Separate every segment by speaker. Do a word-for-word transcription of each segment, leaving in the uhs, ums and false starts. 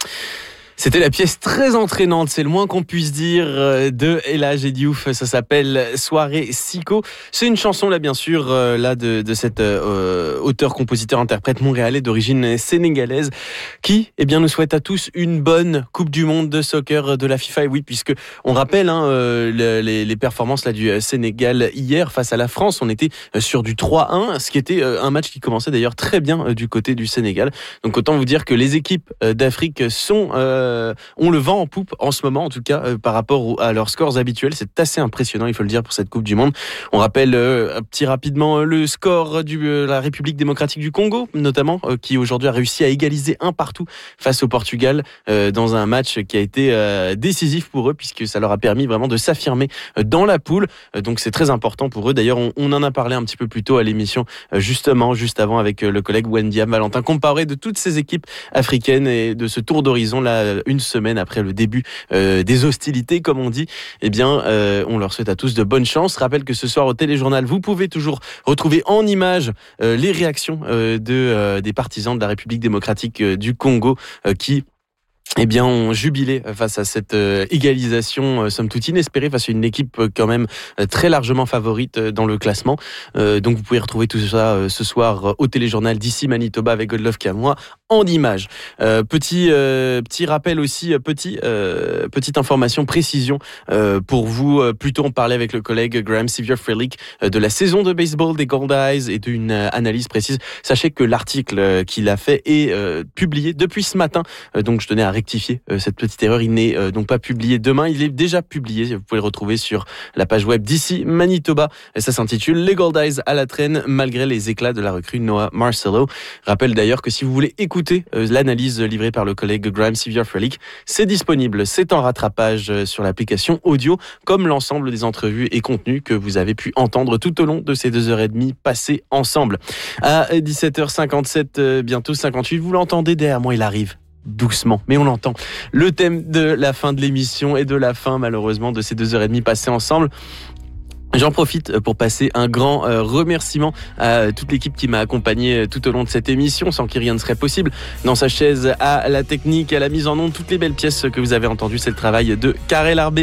Speaker 1: C'était la pièce très entraînante, c'est le moins qu'on puisse dire, de El Hadji Diouf. Ça s'appelle Soirée Siko. C'est une chanson là, bien sûr, là de, de cet euh, auteur, compositeur, interprète montréalais d'origine sénégalaise, qui, eh bien, nous souhaite à tous une bonne Coupe du Monde de soccer de la FIFA. Et oui, puisque on rappelle hein, euh, les, les performances là du Sénégal hier face à la France, on était sur du trois un, ce qui était un match qui commençait d'ailleurs très bien du côté du Sénégal. Donc autant vous dire que les équipes d'Afrique sont euh, Euh, on le vend en poupe en ce moment, en tout cas euh, par rapport à leurs scores habituels. C'est assez impressionnant, il faut le dire, pour cette Coupe du Monde. On rappelle euh, un petit rapidement le score de euh, la République démocratique du Congo, notamment, euh, qui aujourd'hui a réussi à égaliser un partout face au Portugal euh, dans un match qui a été euh, décisif pour eux, puisque ça leur a permis vraiment de s'affirmer dans la poule. Euh, donc c'est très important pour eux. D'ailleurs, on, on en a parlé un petit peu plus tôt à l'émission, euh, justement, juste avant, avec euh, le collègue Wendiam Valentin, comparé de toutes ces équipes africaines et de ce tour d'horizon là, une semaine après le début euh, des hostilités, comme on dit. Eh bien, euh, on leur souhaite à tous de bonnes chances. Je rappelle que ce soir au téléjournal, vous pouvez toujours retrouver en images euh, les réactions euh, de, euh, des partisans de la République démocratique euh, du Congo euh, qui eh bien, ont jubilé face à cette euh, égalisation, euh, somme toute inespérée, face à une équipe euh, quand même euh, très largement favorite euh, dans le classement. Euh, donc, vous pouvez retrouver tout ça euh, ce soir euh, au téléjournal d'ici Manitoba avec Godlove Kamois en images. Euh, petit euh, petit rappel aussi, euh, petit euh, petite information, précision euh, pour vous. Euh, plutôt, on parlait avec le collègue Graham Sevier-Freilich euh, de la saison de baseball des Gold Eyes et d'une euh, analyse précise. Sachez que l'article euh, qu'il a fait est euh, publié depuis ce matin. Euh, donc, je tenais à rectifier euh, cette petite erreur. Il n'est euh, donc pas publié demain, il est déjà publié. Vous pouvez le retrouver sur la page web d'ici Manitoba. Et ça s'intitule Les Gold Eyes à la traîne malgré les éclats de la recrue Noah Marcelo. Rappelle d'ailleurs que si vous voulez écouter euh, l'analyse livrée par le collègue Graham Sevier-Freilich, c'est disponible, c'est en rattrapage euh, sur l'application audio, comme l'ensemble des entrevues et contenus que vous avez pu entendre tout au long de ces deux heures et demie passées ensemble. À dix-sept heures cinquante-sept, euh, bientôt cinquante-huit, vous l'entendez derrière moi, il arrive. Doucement, mais on l'entend. Le thème de la fin de l'émission et de la fin, malheureusement, de ces deux heures et demie passées ensemble. J'en profite pour passer un grand remerciement à toute l'équipe qui m'a accompagné tout au long de cette émission, sans qui rien ne serait possible. Dans sa chaise, à la technique, à la mise en onde, toutes les belles pièces que vous avez entendues, c'est le travail de Karel Arbé.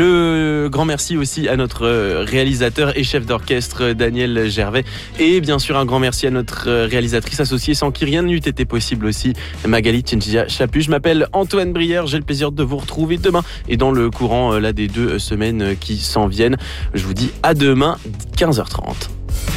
Speaker 1: Le grand merci aussi à notre réalisateur et chef d'orchestre Daniel Gervais. Et bien sûr, un grand merci à notre réalisatrice associée, sans qui rien n'eût été possible aussi, Magali Tchinchia Chapu. Je m'appelle Antoine Brière, j'ai le plaisir de vous retrouver demain et dans le courant là, des deux semaines qui s'en viennent. Je vous dis à demain, quinze heures trente.